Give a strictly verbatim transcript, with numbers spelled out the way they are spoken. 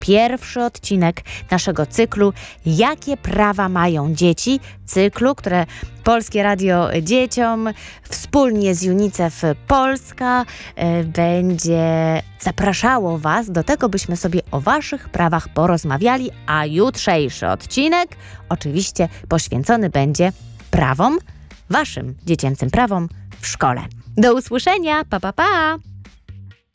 pierwszy odcinek naszego cyklu Jakie prawa mają dzieci? Cyklu, które Polskie Radio Dzieciom wspólnie z UNICEF Polska e, będzie zapraszało Was do tego, byśmy sobie o Waszych prawach porozmawiali, a jutrzejszy odcinek oczywiście poświęcony będzie prawom, Waszym dziecięcym prawom w szkole. Do usłyszenia, pa pa pa!